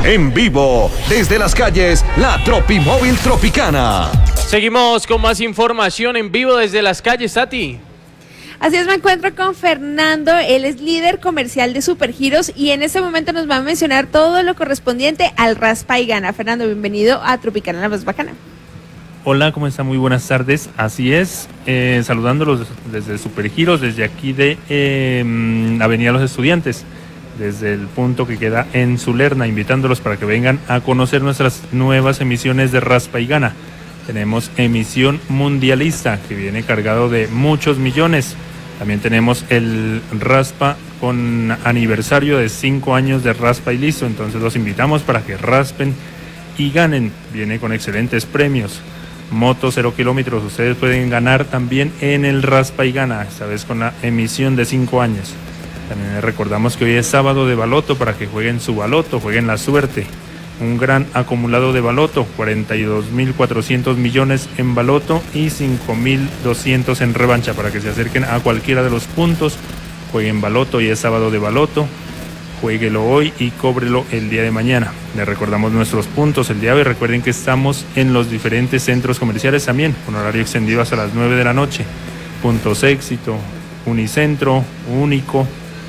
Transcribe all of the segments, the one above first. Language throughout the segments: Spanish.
En vivo, desde las calles, la Tropimóvil Tropicana. Seguimos con más información en vivo desde las calles, Tati. Así es, me encuentro con Fernando, él es líder comercial de Supergiros y en este momento nos va a mencionar todo lo correspondiente al Raspa y Gana. Fernando, bienvenido a Tropicana, la más bacana. Hola, ¿cómo están? Muy buenas tardes. Así es, saludándolos desde Supergiros, desde aquí de Avenida Los Estudiantes, desde el punto que queda en Sulerna, invitándolos para que vengan a conocer nuestras nuevas emisiones de Raspa y Gana. Tenemos emisión mundialista que viene cargado de muchos millones. También tenemos el Raspa con aniversario de 5 años de Raspa y listo. Entonces los invitamos para que raspen y ganen. Viene con excelentes premios. Moto 0 kilómetros, ustedes pueden ganar también en el Raspa y Gana, esta vez con la emisión de 5 años. También les recordamos que hoy es sábado de baloto para que jueguen su baloto, jueguen la suerte. Un gran acumulado de baloto, 42.400 millones en baloto y 5.200 en revancha para que se acerquen a cualquiera de los puntos. Jueguen baloto y es sábado de baloto. Juéguelo hoy y cóbrelo el día de mañana. Les recordamos nuestros puntos el día de hoy. Recuerden que estamos en los diferentes centros comerciales también, con horario extendido hasta las 9 de la noche. Puntos Éxito, Unicentro, Único,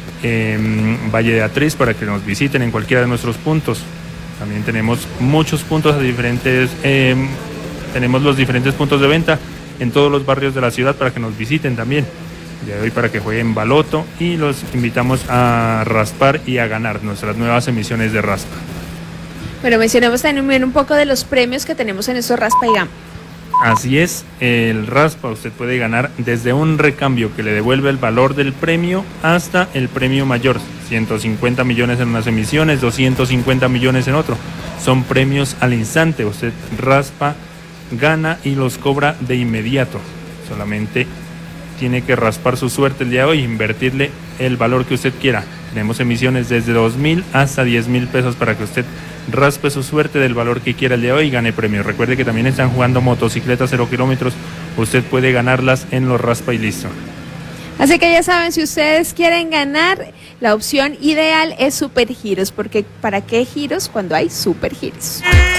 Valle de Atriz, para que nos visiten en cualquiera de nuestros puntos. También tenemos muchos puntos tenemos los diferentes puntos de venta en todos los barrios de la ciudad para que nos visiten también. El día de hoy para que jueguen baloto y los invitamos a raspar y a ganar nuestras nuevas emisiones de Raspa. Bueno, mencionemos también un poco de los premios que tenemos en estos Raspa y Gana. Así es, el Raspa usted puede ganar desde un recambio que le devuelve el valor del premio hasta el premio mayor, 150 millones en unas emisiones, 250 millones en otro. Son premios al instante, usted raspa, gana y los cobra de inmediato. Solamente tiene que raspar su suerte el día de hoy, invertirle el valor que usted quiera. Tenemos emisiones desde 2.000 hasta 10.000 pesos para que usted raspe su suerte del valor que quiera el día de hoy y gane premios. Recuerde que también están jugando motocicletas 0 kilómetros. Usted puede ganarlas en los Raspa y listo. Así que ya saben, si ustedes quieren ganar, la opción ideal es Supergiros, porque ¿para qué giros cuando hay Supergiros?